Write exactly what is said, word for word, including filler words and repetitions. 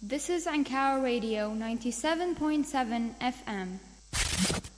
This is Ankara Radio ninety-seven point seven F M.